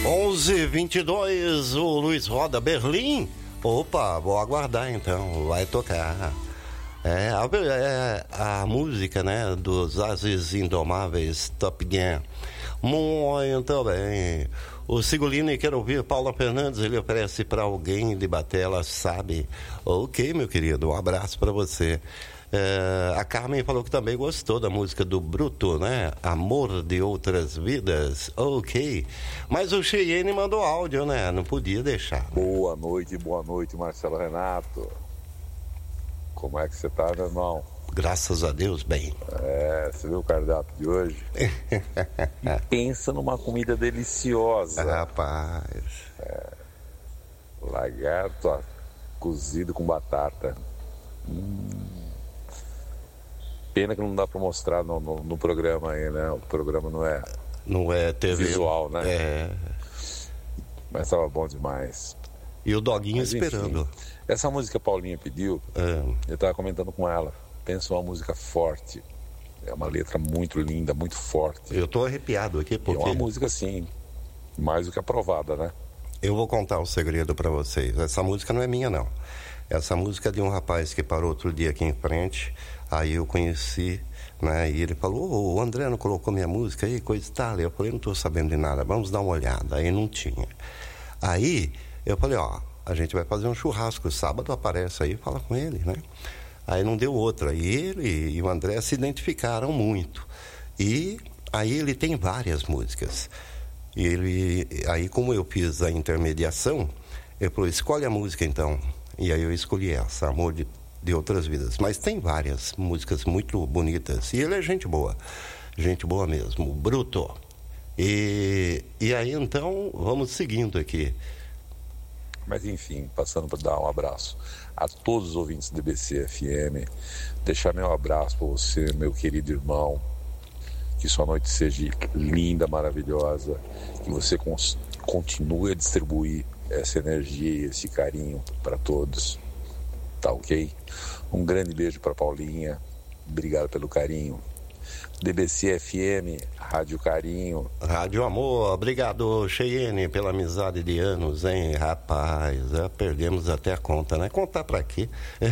11h22, o Luiz roda Berlim. Opa, vou aguardar então, vai tocar. A música, né, dos Ases Indomáveis, Top Gun. Muito bem. O Sigolini quer ouvir Paula Fernandes, ele oferece para alguém de Batela, sabe? Ok, meu querido, um abraço para você. A Carmen falou que também gostou da música do Bruto, né? Amor de Outras Vidas. Ok. Mas o Cheyenne mandou áudio, né? Não podia deixar. Boa noite, Marcelo Renato. Como é que você tá, meu irmão? Graças a Deus, bem. Você viu o cardápio de hoje? E pensa numa comida deliciosa. Rapaz. Lagarto cozido com batata. Pena que não dá pra mostrar no programa aí, né? O programa não é TV visual, né? Mas tava bom demais. E o doguinho esperando. Enfim, essa música que a Paulinha pediu, eu tava comentando com ela. Pensa uma música forte. É uma letra muito linda, muito forte. Eu tô arrepiado aqui porque... É uma música, assim, mais do que aprovada, né? Eu vou contar um segredo pra vocês. Essa música não é minha, não. Essa música é de um rapaz que parou outro dia aqui em frente. Aí eu conheci, né? E ele falou, o André não colocou minha música aí, coisa e tal. Eu falei, não tô sabendo de nada, vamos dar uma olhada. Aí não tinha. Aí eu falei, a gente vai fazer um churrasco. Sábado aparece aí, fala com ele, né? Aí não deu outra. Aí ele e o André se identificaram muito. E aí ele tem várias músicas. Aí como eu fiz a intermediação, ele falou, escolhe a música então. E aí eu escolhi essa, Amor de Outras Vidas. Mas tem várias músicas muito bonitas. E ele é gente boa mesmo, Bruto. E aí então, vamos seguindo aqui. Mas enfim, passando para dar um abraço a todos os ouvintes do DBC FM, deixar meu abraço para você, meu querido irmão, que sua noite seja linda, maravilhosa, que você continue a distribuir essa energia e esse carinho para todos, tá ok? Um grande beijo para Paulinha, obrigado pelo carinho. DBC FM, Rádio Carinho. Rádio Amor, obrigado, Cheyenne, pela amizade de anos, hein? Rapaz, perdemos até a conta, né? Contar pra quê?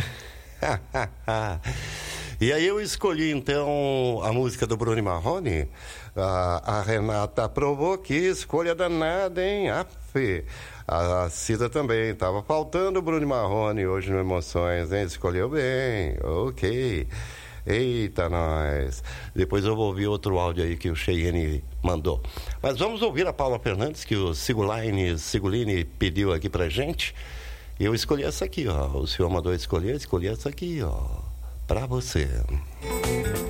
E aí eu escolhi, então, a música do Bruno Marrone. A Renata aprovou que escolha danada, hein? A Cida também, tava faltando o Bruno Marrone hoje no Emoções, hein? Escolheu bem, ok. Eita, nós. Depois eu vou ouvir outro áudio aí que o Cheyenne mandou. Mas vamos ouvir a Paula Fernandes, que o Sigolini pediu aqui pra gente. E eu escolhi essa aqui, ó. O senhor mandou escolhi essa aqui, ó. Pra você.